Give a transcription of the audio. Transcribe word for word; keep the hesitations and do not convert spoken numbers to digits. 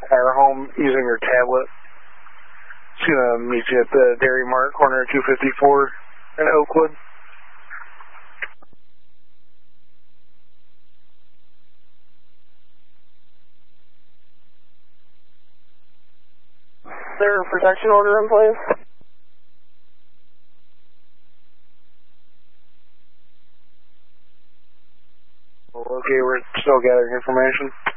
our home using her tablet. She's going to meet you at the Dairy Mart, corner of two fifty-four in Oakwood. Is there a protection order in place? Okay, we're still gathering information.